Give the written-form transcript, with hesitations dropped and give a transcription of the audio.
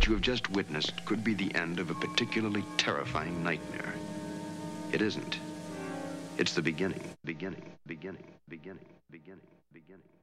you have just witnessed could be the end of a particularly terrifying nightmare. It isn't. It's the beginning, beginning, beginning, beginning, beginning, beginning.